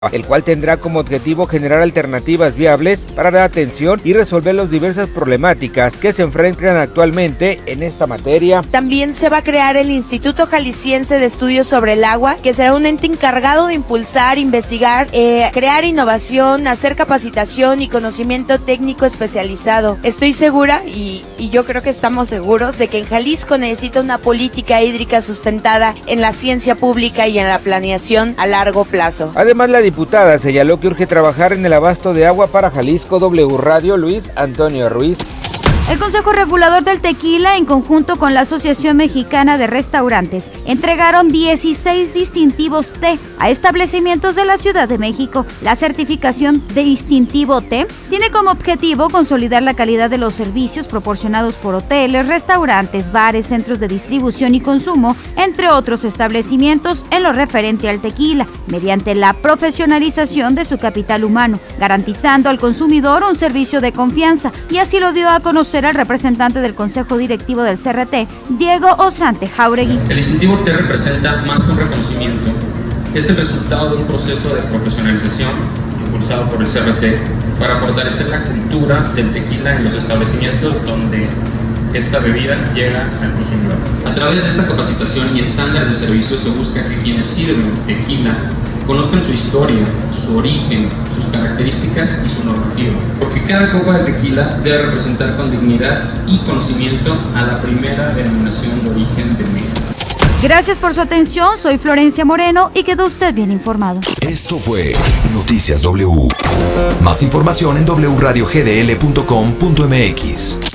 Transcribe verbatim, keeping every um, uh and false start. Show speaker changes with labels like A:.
A: el cual tendrá como objetivo generar alternativas viables para la atención y resolver las diversas problemáticas que se enfrentan actualmente en esta materia.
B: También se va a crear el Instituto Jalisciense de Estudios sobre el Agua, que será un ente encargado de impulsar, investigar, eh, crear innovación, hacer capacitación y conocimiento técnico especializado. Estoy segura, y, y yo creo que estamos seguros, de que en Jalisco necesita una política hídrica sustentada en la ciencia pública y en la planeación a largo plazo.
A: Además, la diputada señaló que urge trabajar en el abasto de agua para Jalisco. W Radio, Luis Antonio Ruiz.
C: El Consejo Regulador del Tequila, en conjunto con la Asociación Mexicana de Restaurantes, entregaron dieciséis distintivos T a establecimientos de la Ciudad de México. La certificación de distintivo T tiene como objetivo consolidar la calidad de los servicios proporcionados por hoteles, restaurantes, bares, centros de distribución y consumo, entre otros establecimientos en lo referente al tequila, mediante la profesionalización de su capital humano, garantizando al consumidor un servicio de confianza, y así lo dio a conocer el representante del Consejo Directivo del C R T, Diego Osante Jauregui.
D: El distintivo T representa más que un reconocimiento, es el resultado de un proceso de profesionalización impulsado por el C R T para fortalecer la cultura del tequila en los establecimientos donde esta bebida llega al consumidor. A través de esta capacitación y estándares de servicio se busca que quienes sirven tequila conozcan su historia, su origen, sus características y su normativa. Porque cada copa de tequila debe representar con dignidad y conocimiento a la primera denominación de origen de México.
C: Gracias por su atención, soy Florencia Moreno y quedó usted bien informado.
E: Esto fue Noticias W. Más información en doble u radio g d l punto com punto m x.